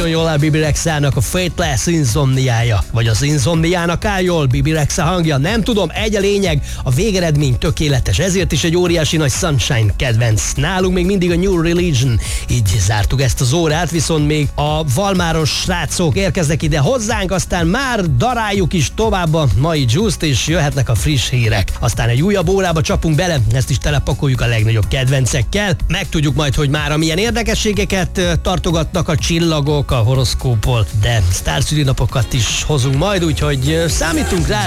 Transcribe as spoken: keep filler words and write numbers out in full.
nagyon jól áll Bibi Rexhának a Fateless Insomniája, vagy az Insomniának áll jól Bibi Rexa hangja, nem tudom, egy a lényeg, a végeredmény tökéletes, ezért is egy óriási nagy Sunshine kedvenc. Nálunk még mindig a New Religion, így zártuk ezt az órát, viszont még a valmáros srácok érkeznek ide hozzánk, aztán már daráljuk is tovább a mai Juice-t, és jöhetnek a friss hírek. Aztán egy újabb órába csapunk bele, ezt is telepakoljuk a legnagyobb kedvencekkel. Megtudjuk majd, hogy már milyen érdekességeket tartogatnak a csillagok a horoszkópból, de sztárszülinapokat is hozunk majd, úgyhogy számítunk rá.